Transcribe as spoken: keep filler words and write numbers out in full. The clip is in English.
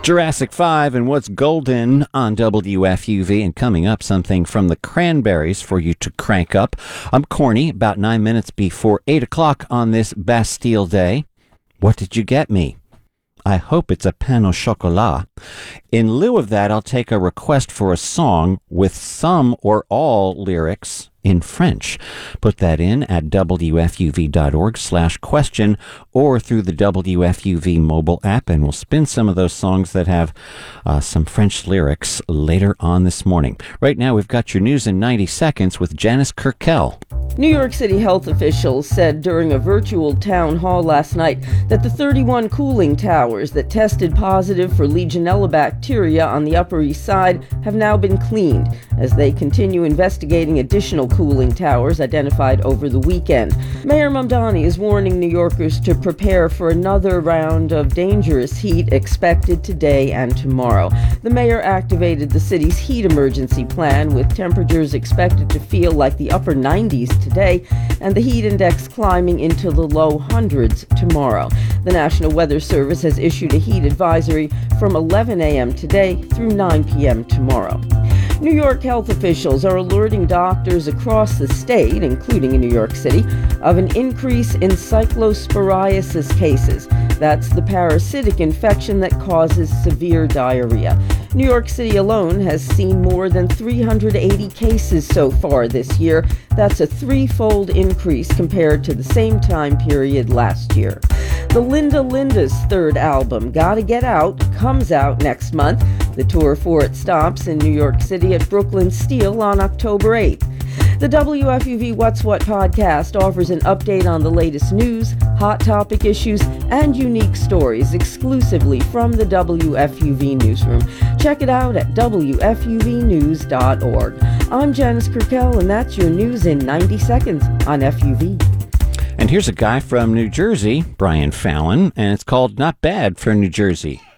Jurassic five and What's Golden on W F U V, and coming up, something from the Cranberries for you to crank up. I'm Corny, about nine minutes before eight o'clock on this Bastille Day. What did you get me? I hope it's a pain au chocolat. In lieu of that, I'll take a request for a song with some or all lyrics in French. Put that in at W F U V dot org slash question or through the W F U V mobile app, and we'll spin some of those songs that have uh, some French lyrics later on this morning. Right now, we've got your news in ninety seconds with Janice Kirkell. New York City health officials said during a virtual town hall last night that the thirty-one cooling towers that tested positive for Legionella bacteria on the Upper East Side have now been cleaned as they continue investigating additional cooling towers identified over the weekend. Mayor Mamdani is warning New Yorkers to prepare for another round of dangerous heat expected today and tomorrow. The mayor activated the city's heat emergency plan with temperatures expected to feel like the upper nineties today and the heat index climbing into the low hundreds tomorrow. The National Weather Service has issued a heat advisory from eleven a.m. today through nine p.m. tomorrow. New York health officials are alerting doctors across the state, including in New York City, of an increase in cyclosporiasis cases. That's the parasitic infection that causes severe diarrhea. New York City alone has seen more than three hundred eighty cases so far this year. That's a threefold increase compared to the same time period last year. The Linda Linda's third album, Gotta Get Out, comes out next month. The tour for it stops in New York City at Brooklyn Steel on October eighth. The W F U V What's What podcast offers an update on the latest news, hot topic issues, and unique stories exclusively from the W F U V newsroom. Check it out at W F U V news dot org. I'm Janice Kirkell, and that's your news in ninety seconds on F U V. And here's a guy from New Jersey, Brian Fallon, and it's called Not Bad for New Jersey.